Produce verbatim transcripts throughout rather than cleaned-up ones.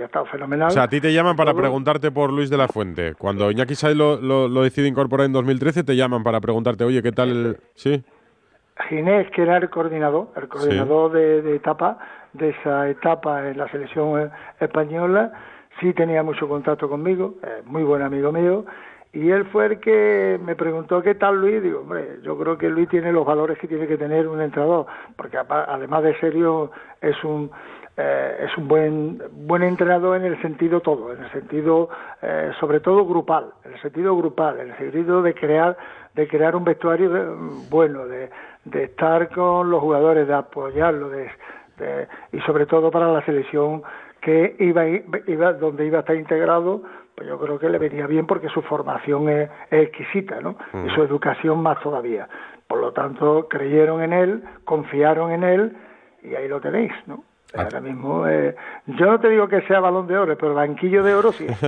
ha estado fenomenal. O sea, a ti te llaman para todo. preguntarte por Luis de la Fuente. Cuando Iñaki Sáez lo, lo, lo decide incorporar en dos mil trece, te llaman para preguntarte, oye, ¿qué tal? El... ¿Sí? Ginés, que era el coordinador, el coordinador sí. de, de etapa, de esa etapa en la selección española, sí tenía mucho contacto conmigo, eh, muy buen amigo mío, y él fue el que me preguntó qué tal Luis. Digo, hombre, yo creo que Luis tiene los valores que tiene que tener un entrenador, porque además de serio es un eh, es un buen buen entrenador en el sentido todo, en el sentido eh, sobre todo grupal, en el sentido grupal, en el sentido de crear de crear un vestuario de, bueno, de, de estar con los jugadores, de apoyarlo, de, de, y sobre todo para la selección que iba, iba donde iba a estar integrado, pues yo creo que le venía bien porque su formación es, es exquisita, ¿no? Uh-huh. Y su educación más todavía. Por lo tanto, creyeron en él, confiaron en él y ahí lo tenéis, ¿no? Ah. Ahora mismo, eh, yo no te digo que sea Balón de Oro, pero banquillo de oro sí.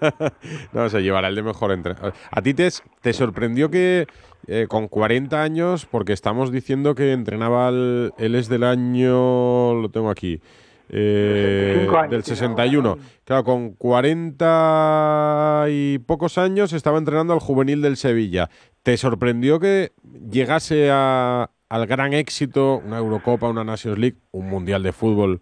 No, se llevará el de mejor entrenador. ¿A ti te, te sorprendió que eh, con cuarenta años, porque estamos diciendo que entrenaba, el, él es del año, lo tengo aquí, eh, años, del sesenta y uno, claro, con cuarenta y pocos años estaba entrenando al juvenil del Sevilla. ¿Te sorprendió que llegase a... al gran éxito, una Eurocopa, una Nations League, un Mundial de Fútbol,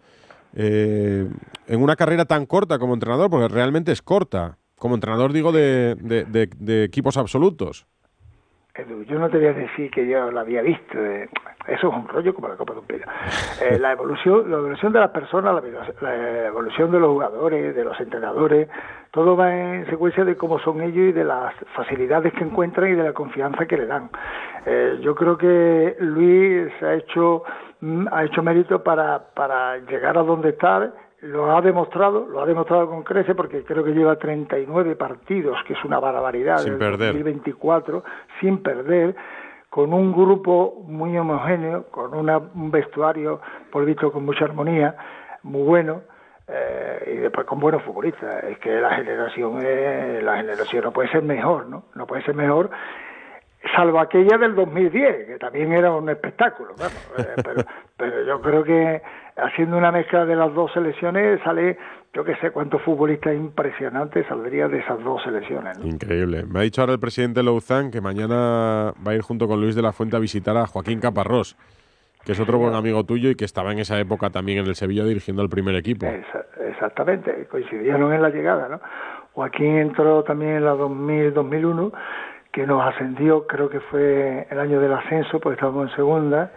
eh, en una carrera tan corta como entrenador? Porque realmente es corta. Como entrenador, digo, de, de, de, de equipos absolutos. Edu, yo no te voy a decir que yo lo había visto. Eh, eso es un rollo como la copa de un pino. Eh, la evolución, la evolución de las personas, la, la evolución de los jugadores, de los entrenadores, todo va en secuencia de cómo son ellos y de las facilidades que encuentran y de la confianza que le dan. Eh, yo creo que Luis ha hecho ha hecho mérito para para llegar a donde está. Lo ha demostrado, lo ha demostrado con creces, porque creo que lleva treinta y nueve partidos, que es una barbaridad, sin perder, dos mil veinticuatro, sin perder, con un grupo muy homogéneo, con una, un vestuario, por visto, con mucha armonía, muy bueno, eh, y después con buenos futbolistas. Es que la generación, eh, la generación no puede ser mejor, ¿no? No puede ser mejor, salvo aquella del dos mil diez, que también era un espectáculo, vamos, eh, pero, pero yo creo que haciendo una mezcla de las dos selecciones sale, yo que sé cuántos futbolistas impresionantes saldría de esas dos selecciones, ¿no? Increíble. Me ha dicho ahora el presidente Louzán que mañana va a ir junto con Luis de la Fuente a visitar a Joaquín Caparrós, que es otro buen amigo tuyo y que estaba en esa época también en el Sevilla dirigiendo al primer equipo. Esa, exactamente, coincidieron en la llegada, ¿no? Joaquín entró también en la dos mil, dos mil uno, que nos ascendió, creo que fue el año del ascenso, porque estábamos en segunda,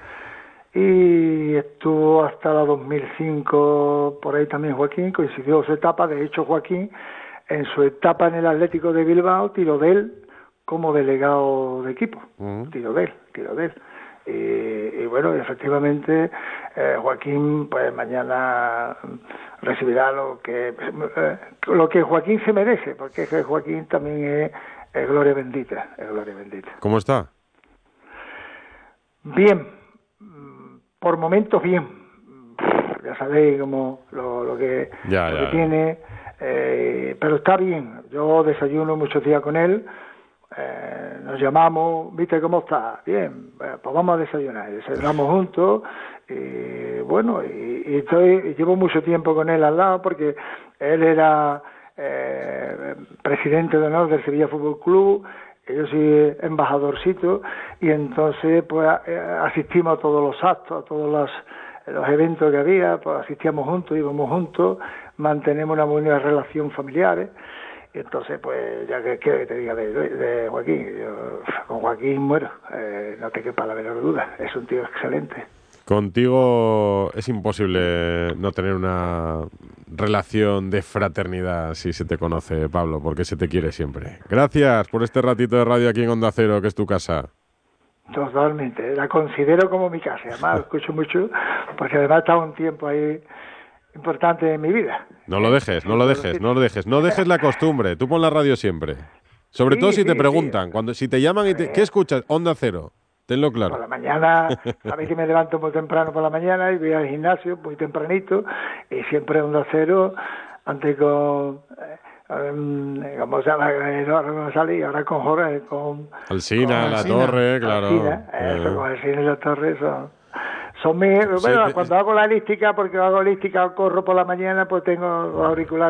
y estuvo hasta la dos mil cinco, por ahí también Joaquín, coincidió su etapa. De hecho, Joaquín, en su etapa en el Atlético de Bilbao, tiró de él como delegado de equipo, uh-huh. tiró de él, tiró de él. Y, y bueno, efectivamente, eh, Joaquín, pues mañana recibirá lo que eh, lo que Joaquín se merece, porque es que Joaquín también es Es gloria bendita, es gloria bendita. ¿Cómo está? Bien, por momentos bien. Ya sabéis cómo lo, lo que, ya, lo ya, que ya. tiene, eh, pero está bien. Yo desayuno muchos días con él, eh, nos llamamos, ¿viste cómo está? Bien, pues vamos a desayunar. Desayunamos juntos y bueno, y, y estoy, llevo mucho tiempo con él al lado porque él era... Eh, presidente de honor del Sevilla Fútbol Club, yo soy embajadorcito, y entonces pues eh, asistimos a todos los actos, a todos los, los eventos que había, pues asistíamos juntos, íbamos juntos, mantenemos una buena relación familiar, y entonces pues ya que, que te diga de, de Joaquín, yo con Joaquín muero, eh, no te quepa la menor duda, es un tío excelente. Contigo es imposible no tener una relación de fraternidad si se te conoce, Pablo, porque se te quiere siempre. Gracias por este ratito de radio aquí en Onda Cero, que es tu casa. Totalmente, la considero como mi casa, además lo escucho mucho, porque además está un tiempo ahí importante en mi vida. No lo dejes, no lo dejes, no lo dejes, no dejes la costumbre, tú pon la radio siempre. Sobre sí, todo si sí, te preguntan, sí. cuando si te llaman y te, ¿qué escuchas? Onda Cero. Tenlo claro. Por la mañana, sabéis que me levanto muy temprano por la mañana y voy al gimnasio muy tempranito, y siempre Onda Cero, antes con, eh, como se llama, ahora no sale, y ahora con Jorge, con... Alsina, con La Alsina, Torre, claro. Alsina, Eh. eso, con Alsina y La Torre son... Son mis, Sí, bueno, te, cuando hago la elíptica, porque hago elíptica, corro por la mañana, pues tengo los auriculares